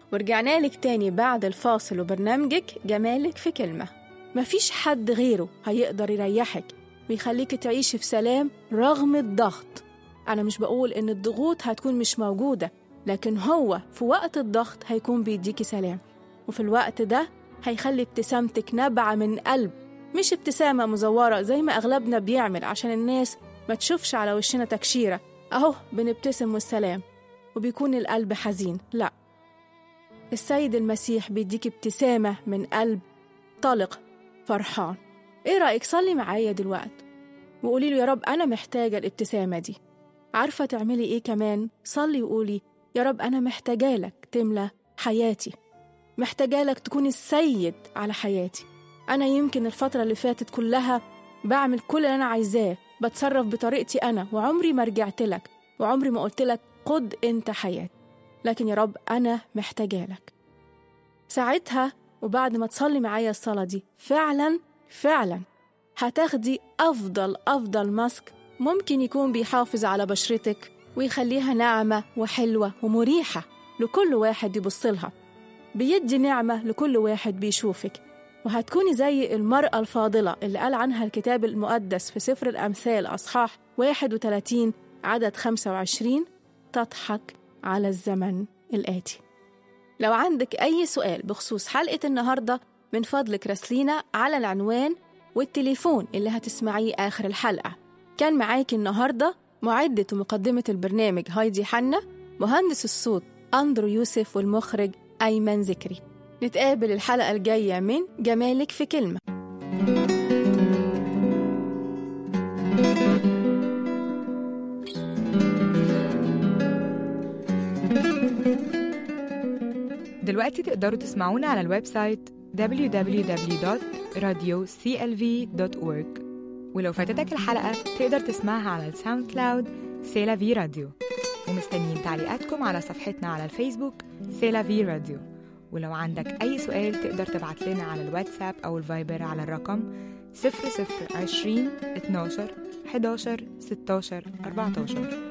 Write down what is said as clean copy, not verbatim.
ورجعنا لك تاني بعد الفاصل وبرنامجك جمالك في كلمة. مفيش حد غيره هيقدر يريحك ويخليك تعيش في سلام رغم الضغط. أنا مش بقول إن الضغوط هتكون مش موجودة، لكن هو في وقت الضغط هيكون بيديكي سلام، وفي الوقت ده هيخلي ابتسامتك نابعة من قلب، مش ابتسامة مزورة زي ما أغلبنا بيعمل عشان الناس ما تشوفش على وشنا تكشيرة أهو بنبتسم والسلام وبيكون القلب حزين. لا، السيد المسيح بيديك ابتسامة من قلب طلق فرحان. إيه رأيك صلي معايا دلوقتي وقولي له يا رب أنا محتاجة الابتسامة دي. عارفة تعملي إيه كمان؟ صلي وقولي يا رب أنا محتاجة لك تملى حياتي، محتاجة لك تكون السيد على حياتي. أنا يمكن الفترة اللي فاتت كلها بعمل كل اللي أنا عايزاه، بتصرف بطريقتي أنا، وعمري ما رجعت لك وعمري ما قلت لك قد أنت حياتي، لكن يا رب أنا محتاجة لك. ساعتها وبعد ما تصلي معايا الصلاة دي فعلا هتاخدي أفضل ماسك ممكن يكون بيحافظ على بشرتك ويخليها ناعمة وحلوة ومريحة لكل واحد يبصلها، بيدي نعمة لكل واحد بيشوفك، وهتكوني زي المرأة الفاضلة اللي قال عنها الكتاب المقدس في سفر الأمثال أصحاح 31 عدد 25 تضحك على الزمن الآتي. لو عندك أي سؤال بخصوص حلقة النهاردة من فضلك راسلينا على العنوان والتليفون اللي هتسمعيه آخر الحلقة. كان معاكي النهاردة معدة ومقدمة البرنامج هايدي حنا، مهندس الصوت أندرو يوسف، والمخرج أيمن ذكري. نتقابل الحلقة الجاية من جمالك في كلمة. دلوقتي تقدروا تسمعونا على الويب سايت www.radioclv.org، ولو فاتتك الحلقة تقدر تسمعها على الساوند كلاود سيلا في راديو. ومستنيين تعليقاتكم على صفحتنا على الفيسبوك سيلا في راديو. ولو عندك أي سؤال تقدر تبعت لنا على الواتساب أو الفايبر على الرقم 0020 12 11 16 14.